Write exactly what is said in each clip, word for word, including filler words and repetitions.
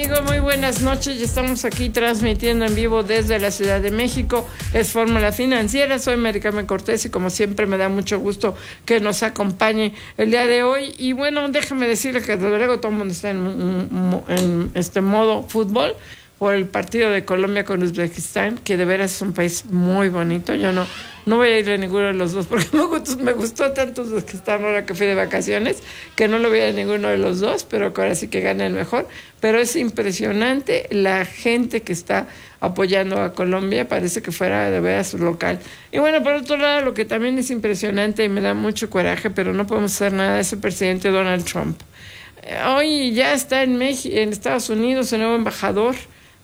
amigo? Muy buenas noches. Ya estamos aquí transmitiendo en vivo desde la Ciudad de México. Es Fórmula Financiera. Soy Mary Carmen Cortés y como siempre me da mucho gusto que nos acompañe el día de hoy. Y bueno, déjame decirle que desde luego todo el mundo está en, en este modo fútbol por el partido de Colombia con Uzbekistán, que de veras es un país muy bonito. Yo no, no voy a ir a ninguno de los dos porque me gustó, me gustó tanto Uzbekistán ahora que fui de vacaciones, que no lo voy a ir a ninguno de los dos, pero que ahora sí que gane el mejor. Pero es impresionante la gente que está apoyando a Colombia, parece que fuera de veras local. Y bueno, por otro lado, lo que también es impresionante y me da mucho coraje, pero no podemos hacer nada, es el presidente Donald Trump. Hoy ya está en, México, en Estados Unidos el nuevo embajador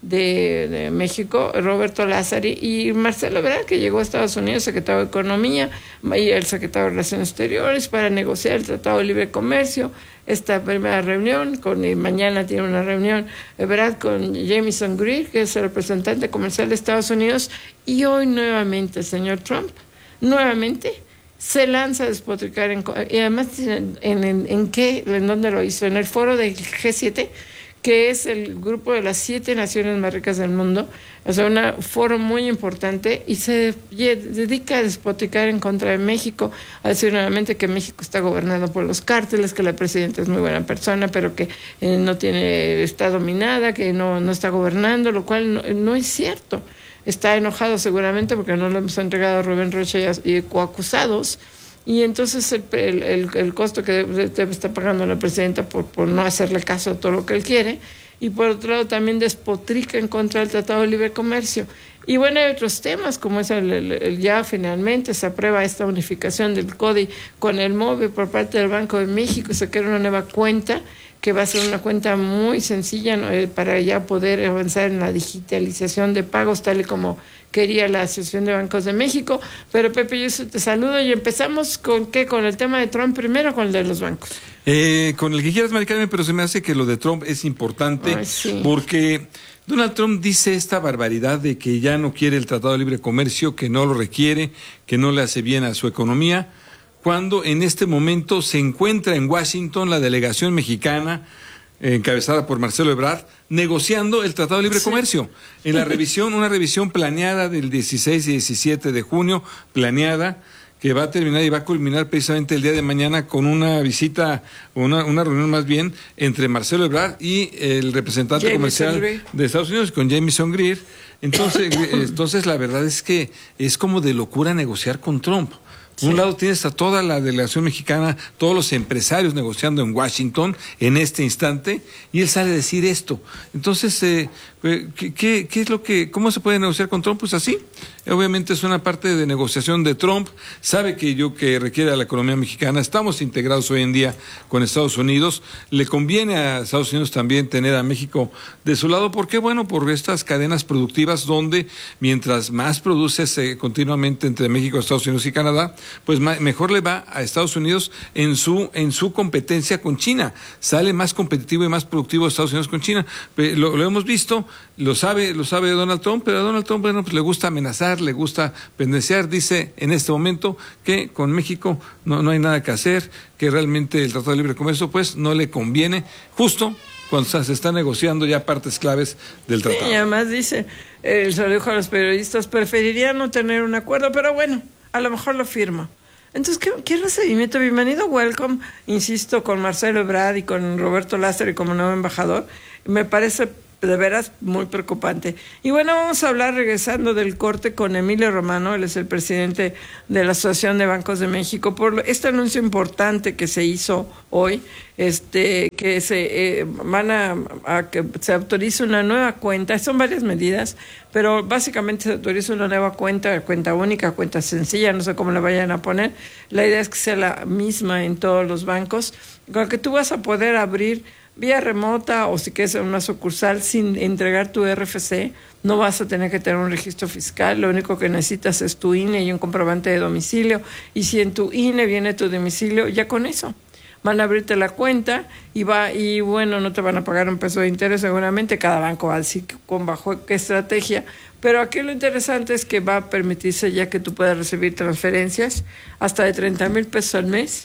De, de México, Roberto Lázari, y Marcelo Ebrard, que llegó a Estados Unidos, secretario de Economía, y el secretario de Relaciones Exteriores, para negociar el Tratado de Libre Comercio. Esta primera reunión, con y mañana tiene una reunión Ebrard con Jamieson Greer, que es el representante comercial de Estados Unidos, y hoy nuevamente el señor Trump, nuevamente, se lanza a despotricar, en, y además, ¿en, en, en qué, en dónde lo hizo? En el foro del G siete, que es el grupo de las siete naciones más ricas del mundo, o sea, un foro muy importante, y se dedica a despotricar en contra de México, a decir nuevamente que México está gobernado por los cárteles, que la presidenta es muy buena persona, pero que eh, no tiene, está dominada, que no, no está gobernando, lo cual no, no es cierto. Está enojado seguramente porque no le hemos entregado a Rubén Rocha y, y coacusados. Y entonces el, el, el, el costo que debe, debe estar pagando la presidenta por, por no hacerle caso a todo lo que él quiere, y por otro lado también despotrica en contra del Tratado de Libre Comercio. Y bueno, hay otros temas, como es el, el, el ya finalmente se aprueba esta unificación del C O D I con el móvil por parte del Banco de México, se crea una nueva cuenta que va a ser una cuenta muy sencilla, ¿no?, eh, para ya poder avanzar en la digitalización de pagos, tal y como quería la Asociación de Bancos de México. Pero Pepe, yo te saludo y empezamos con ¿qué? Con el tema de Trump primero, con el de los bancos. Eh, con el que quieras, Mari Carmen, pero se me hace que lo de Trump es importante. Ay, sí. Porque Donald Trump dice esta barbaridad de que ya no quiere el Tratado de Libre Comercio, que no lo requiere, que no le hace bien a su economía, cuando en este momento se encuentra en Washington la delegación mexicana, eh, encabezada por Marcelo Ebrard, negociando el Tratado de Libre sí. Comercio. En la revisión, una revisión planeada del dieciséis y diecisiete de junio, planeada, que va a terminar y va a culminar precisamente el día de mañana con una visita, una, una reunión más bien, entre Marcelo Ebrard y el representante Jamieson comercial Greer. de Estados Unidos, con Jamieson Greer. Entonces, entonces, la verdad es que es como de locura negociar con Trump. Por un lado tienes a toda la delegación mexicana, todos los empresarios negociando en Washington en este instante, y él sale a decir esto. Entonces, eh, ¿qué, qué, qué es lo que, cómo se puede negociar con Trump? Pues así. Obviamente es una parte de negociación de Trump. Sabe que yo que requiere a la economía mexicana. Estamos integrados hoy en día con Estados Unidos. Le conviene a Estados Unidos también tener a México de su lado. ¿Por qué? Bueno, por estas cadenas productivas donde mientras más produces eh, continuamente entre México, Estados Unidos y Canadá, pues mejor le va a Estados Unidos en su en su competencia con China. Sale más competitivo y más productivo Estados Unidos con China. Lo, lo hemos visto, lo sabe lo sabe Donald Trump, pero a Donald Trump, bueno, pues le gusta amenazar, le gusta pendenciar. Dice en este momento que con México no, no hay nada que hacer, que realmente el Tratado de Libre Comercio pues no le conviene, justo cuando se está negociando ya partes claves del tratado. Sí, y además dice, eh, se lo dijo a los periodistas, preferiría no tener un acuerdo, pero bueno, a lo mejor lo firmo. Entonces, ¿qué, qué recibimiento? Bienvenido, welcome, insisto, con Marcelo Ebrard y con Roberto Lázaro como nuevo embajador. Me parece de veras muy preocupante. Y bueno, vamos a hablar, regresando del corte, con Emilio Romano. Él es el presidente de la Asociación de Bancos de México, por este anuncio importante que se hizo hoy, este que se eh, van a, a que se autorice una nueva cuenta. Son varias medidas, pero básicamente se autoriza una nueva cuenta, cuenta única, cuenta sencilla, no sé cómo le vayan a poner. La idea es que sea la misma en todos los bancos, con la que tú vas a poder abrir vía remota o si quieres en una sucursal sin entregar tu R F C. No vas a tener que tener un registro fiscal, lo único que necesitas es tu I N E y un comprobante de domicilio, y si en tu I N E viene tu domicilio, ya con eso van a abrirte la cuenta y va y bueno, no te van a pagar un peso de interés seguramente, cada banco va a decir con bajo qué estrategia, pero aquí lo interesante es que va a permitirse ya que tú puedas recibir transferencias hasta de treinta mil pesos al mes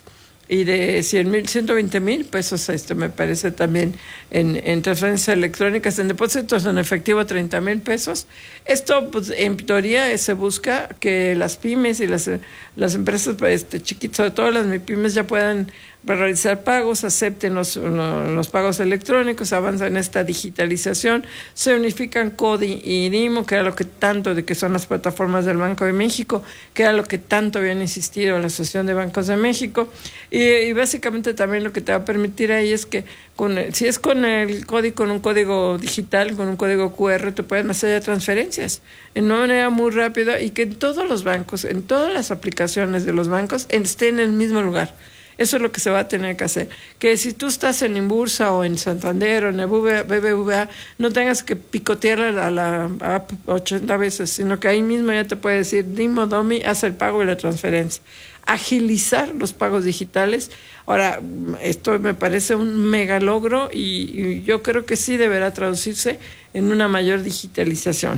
y de cien mil, ciento veinte mil pesos, este me parece también en, en transferencias electrónicas, en depósitos en efectivo treinta mil pesos. Esto, pues, en teoría se busca que las pymes y las, las empresas este, chiquitas, sobre todo las pymes, ya puedan realizar pagos, acepten los, los pagos electrónicos, avanzan en esta digitalización, se unifican CODI y DIMO, que era lo que tanto, de que son las plataformas del Banco de México, que era lo que tanto habían insistido la Asociación de Bancos de México, y, y básicamente también lo que te va a permitir ahí es que con el, si es con el CODI, con un código digital, con un código cu erre, te pueden hacer ya transferencias en una manera muy rápida, y que en todos los bancos, en todas las aplicaciones de los bancos, estén en el mismo lugar. Eso es lo que se va a tener que hacer. Que si tú estás en Inbursa o en Santander o en el B B V A, no tengas que picotear a la app ochenta veces, sino que ahí mismo ya te puede decir, Dimo, Domi, haz el pago y la transferencia. Agilizar los pagos digitales. Ahora, esto me parece un mega logro, y, y yo creo que sí deberá traducirse en una mayor digitalización.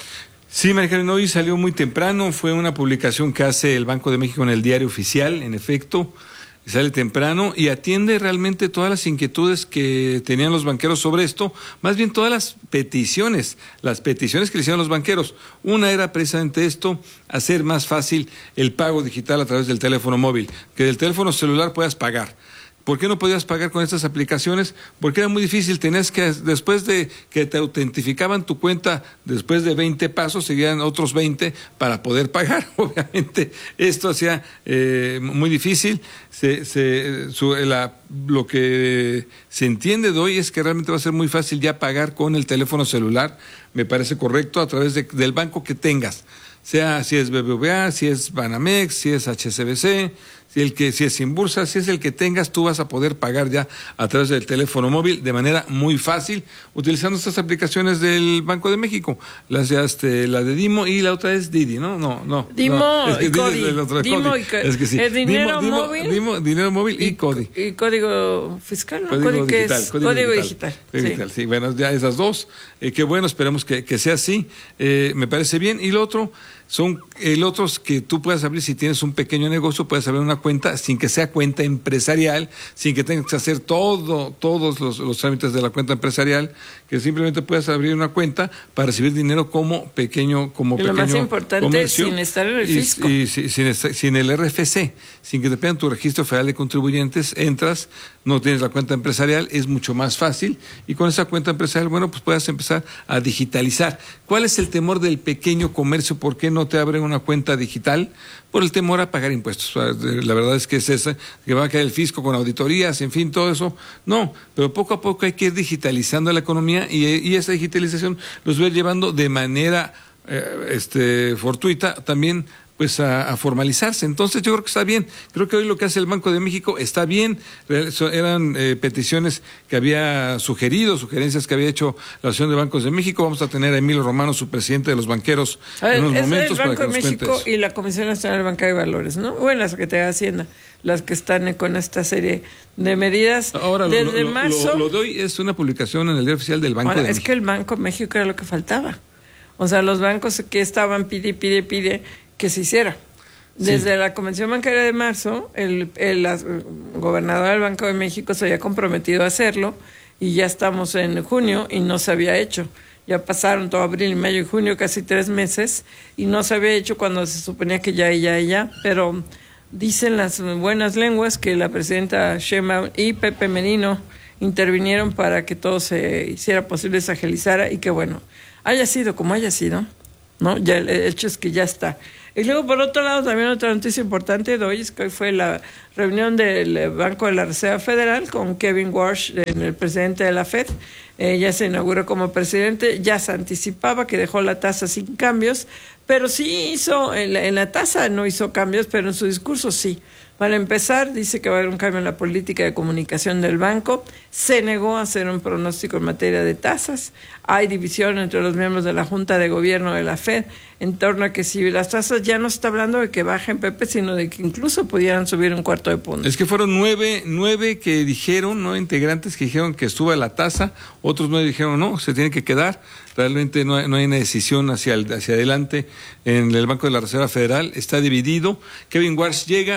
Sí, María Carmen, hoy salió muy temprano, fue una publicación que hace el Banco de México en el Diario Oficial, en efecto. Sale temprano y atiende realmente todas las inquietudes que tenían los banqueros sobre esto, más bien todas las peticiones, las peticiones que le hicieron los banqueros. Una era precisamente esto, hacer más fácil el pago digital a través del teléfono móvil, que del teléfono celular puedas pagar. ¿Por qué no podías pagar con estas aplicaciones? Porque era muy difícil, tenías que, después de que te autentificaban tu cuenta, después de veinte pasos, seguían otros veinte para poder pagar. Obviamente, esto hacía eh, muy difícil. Se, se, su, la, lo que se entiende de hoy es que realmente va a ser muy fácil ya pagar con el teléfono celular, me parece correcto, a través de, del banco que tengas. Sea si es B B V A, si es Banamex, si es H S B C, si el que si es Inbursa, si es el que tengas, tú vas a poder pagar ya a través del teléfono móvil de manera muy fácil, utilizando estas aplicaciones del Banco de México. Las este, la de Dimo y la otra es Didi, ¿no? No, no. Dimo no, es que y Codi. Es el Dimo Codi. y Codi. Es que sí. El dinero Dimo, móvil. Dimo, Dimo, dinero móvil y, y Codi. Y código fiscal, ¿no? Código, Código digital, es código, código digital. digital. Código Sí. digital, sí. Bueno, ya esas dos. Eh, qué bueno, esperemos que, que sea así. Eh, me parece bien. Y lo otro, son el otros que tú puedas abrir, si tienes un pequeño negocio, puedes abrir una cuenta sin que sea cuenta empresarial, sin que tengas que hacer todo, todos los, los trámites de la cuenta empresarial, que simplemente puedas abrir una cuenta para recibir dinero como pequeño, como Y pequeño lo más importante, comercio, sin estar en el y, fisco. Y, y sin, sin el R F C, sin que te pidan tu registro federal de contribuyentes, entras, no tienes la cuenta empresarial, es mucho más fácil, y con esa cuenta empresarial, bueno, pues puedas empezar a digitalizar. ¿Cuál es el temor del pequeño comercio? ¿Por qué no te abren una cuenta digital? Por el temor a pagar impuestos. La verdad es que es esa, que va a caer el fisco con auditorías, en fin, todo eso. No, pero poco a poco hay que ir digitalizando la economía, y, y esa digitalización los va llevando de manera eh, este, fortuita también pues a, a formalizarse. Entonces yo creo que está bien. Creo que hoy lo que hace el Banco de México está bien. Eran eh, peticiones que había sugerido, sugerencias que había hecho la Asociación de Bancos de México. Vamos a tener a Emilio Romano, su presidente de los banqueros, a ver, en unos es momentos el Banco para que de nos México cuentes. y la Comisión Nacional Bancaria de Valores, ¿no? Bueno, la Secretaría de Hacienda, las que están con esta serie de medidas. Ahora, desde lo, lo, marzo. Lo, lo de hoy es una publicación en el Diario Oficial del Banco Ahora, de es México. que el Banco de México era lo que faltaba. O sea, los bancos que estaban pide, pide, pide que se hiciera. Desde sí. La Convención Bancaria de marzo, el, el, el gobernador del Banco de México se había comprometido a hacerlo, y ya estamos en junio y no se había hecho. Ya pasaron todo abril, mayo y junio, casi tres meses, y no se había hecho cuando se suponía que ya y ya y ya, pero dicen las buenas lenguas que la presidenta Sheinbaum y Pepe Merino intervinieron para que todo se hiciera posible, se agilizara, y que bueno, haya sido como haya sido, ¿no? Ya el hecho es que ya está. Y luego, por otro lado, también otra noticia importante de hoy es que hoy fue la reunión del Banco de la Reserva Federal con Kevin Warsh, el presidente de la Fed. Eh, ya se inauguró como presidente, ya se anticipaba que dejó la tasa sin cambios, pero sí hizo, en la, en la tasa no hizo cambios, pero en su discurso sí. Para empezar, dice que va a haber un cambio en la política de comunicación del banco, se negó a hacer un pronóstico en materia de tasas, hay división entre los miembros de la Junta de Gobierno de la Fed en torno a que si las tasas, ya no se está hablando de que bajen, Pepe, sino de que incluso pudieran subir un cuarto de punto. Es que fueron nueve, nueve que dijeron, no integrantes que dijeron que suba la tasa, otros nueve dijeron no, se tiene que quedar. Realmente no hay, no hay una decisión hacia, hacia adelante en el Banco de la Reserva Federal, está dividido. Kevin Warsh llega, pues es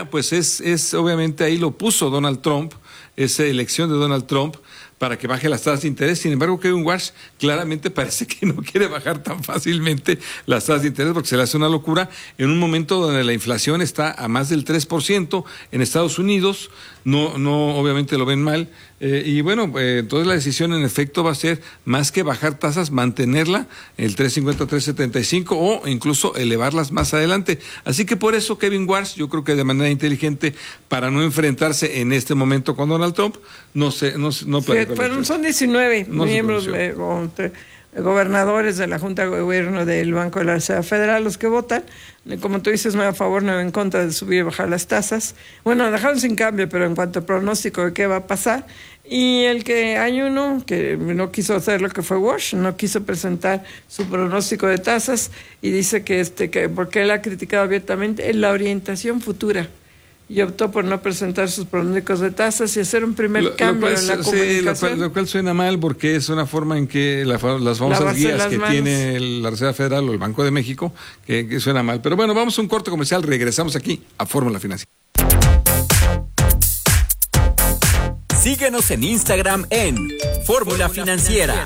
es, es obviamente ahí lo puso Donald Trump, esa elección de Donald Trump, para que baje las tasas de interés. Sin embargo, Kevin Warsh claramente parece que no quiere bajar tan fácilmente las tasas de interés porque se le hace una locura en un momento donde la inflación está a más del tres por ciento en Estados Unidos. No, no, obviamente lo ven mal. Eh, y bueno, eh, entonces la decisión en efecto va a ser, más que bajar tasas, mantenerla, el tres cincuenta, tres setenta y cinco, o incluso elevarlas más adelante. Así que por eso Kevin Warsh, yo creo que de manera inteligente, para no enfrentarse en este momento con Donald Trump, no se, no, no sí, fueron, son diecinueve no miembros, eh, gobernadores de la Junta de Gobierno del Banco de la Reserva Federal los que votan. Como tú dices, no a favor, no en contra de subir y bajar las tasas. Bueno, dejaron sin cambio, pero en cuanto al pronóstico de qué va a pasar. Y el que hay uno que no quiso hacer lo que fue Warsh, no quiso presentar su pronóstico de tasas y dice que, este, que porque él ha criticado abiertamente la orientación futura. Y optó por no presentar sus pronósticos de tasas y hacer un primer lo, cambio lo cual, en la sí, comunicación. Lo cual, lo cual suena mal porque es una forma en que la, las famosas guías las que manos. tiene la Reserva Federal o el Banco de México, que, que suena mal. Pero bueno, vamos a un corte comercial, regresamos aquí a Fórmula Financiera. Síguenos en Instagram en Fórmula Financiera.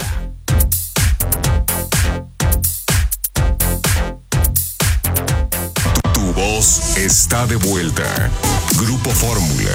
Tu voz está de vuelta. Grupo Fórmula.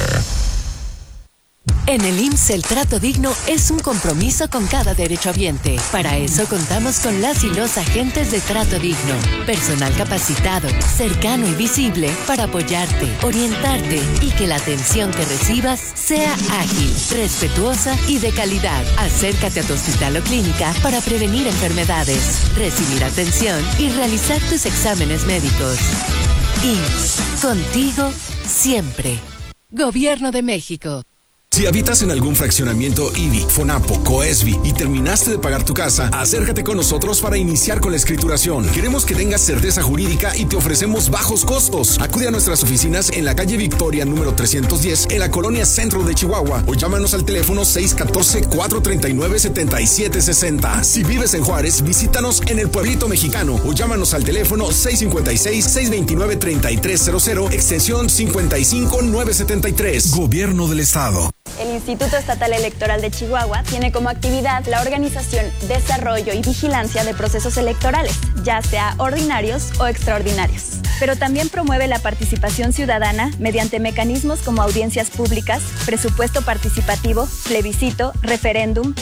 En el I M S S el trato digno es un compromiso con cada derechohabiente. Para eso contamos con las y los agentes de trato digno. Personal capacitado, cercano y visible para apoyarte, orientarte y que la atención que recibas sea ágil, respetuosa y de calidad. Acércate a tu hospital o clínica para prevenir enfermedades, recibir atención y realizar tus exámenes médicos. I M S S, contigo siempre. Gobierno de México. Si habitas en algún fraccionamiento I B I, FONAPO, COESBI y terminaste de pagar tu casa, acércate con nosotros para iniciar con la escrituración. Queremos que tengas certeza jurídica y te ofrecemos bajos costos. Acude a nuestras oficinas en la calle Victoria número trescientos diez en la colonia Centro de Chihuahua o llámanos al teléfono seis uno cuatro, cuatro tres nueve, siete siete seis cero. Si vives en Juárez, visítanos en el Pueblito Mexicano o llámanos al teléfono seis cinco seis, seis dos nueve, tres tres cero cero, extensión cincuenta y cinco nueve setenta y tres. Gobierno del Estado. El Instituto Estatal Electoral de Chihuahua tiene como actividad la organización, desarrollo y vigilancia de procesos electorales, ya sea ordinarios o extraordinarios. Pero también promueve la participación ciudadana mediante mecanismos como audiencias públicas, presupuesto participativo, plebiscito, referéndum,